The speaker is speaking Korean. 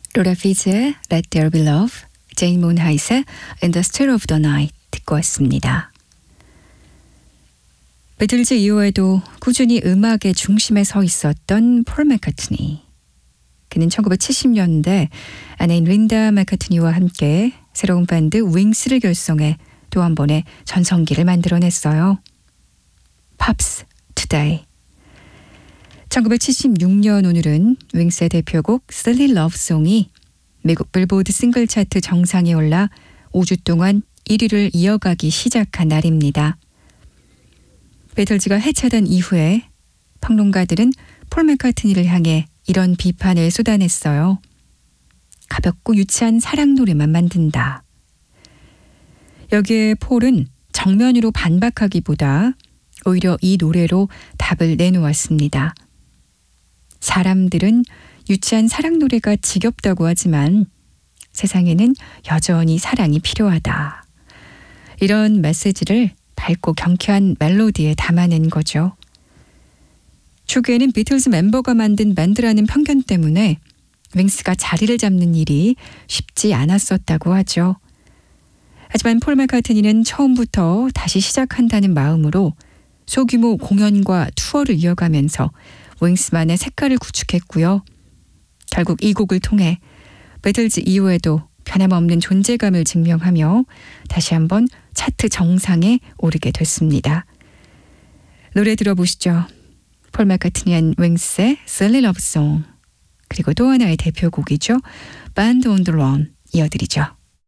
로라 피즈의 Let There Be Love, 제인 몬하잇의 In the Still of the Night 듣고 왔습니다. 비틀즈 이후에도 꾸준히 음악의 중심에 서 있었던 폴 맥카트니. 그는 1970년대 아내인 린다 맥카트니와 함께 새로운 밴드 윙스를 결성해 또 한 번의 전성기를 만들어냈어요. Pops Today. 1976년 오늘은 윙스의 대표곡 Silly Love Song이 미국 빌보드 싱글 차트 정상에 올라 5주 동안 1위를 이어가기 시작한 날입니다. 비틀즈가 해체된 이후에 평론가들은 폴 맥카트니를 향해 이런 비판을 쏟아냈어요. 가볍고 유치한 사랑 노래만 만든다. 여기에 폴은 정면으로 반박하기보다 오히려 이 노래로 답을 내놓았습니다. 사람들은 유치한 사랑 노래가 지겹다고 하지만 세상에는 여전히 사랑이 필요하다. 이런 메시지를 밝고 경쾌한 멜로디에 담아낸 거죠. 초기에는 비틀즈 멤버가 만든 밴드라는 편견 때문에 윙스가 자리를 잡는 일이 쉽지 않았었다고 하죠. 하지만 폴 맥카트니는 처음부터 다시 시작한다는 마음으로 소규모 공연과 투어를 이어가면서 윙스만의 색깔을 구축했고요. 결국 이 곡을 통해 비틀즈 이후에도 변함없는 존재감을 증명하며 다시 한번 차트 정상에 오르게 됐습니다. 노래 들어보시죠. 폴 맥카트니 앤 윙스의 Silly Love Song, 그리고 또 하나의 대표곡이죠. Band on the Run 이어드리죠.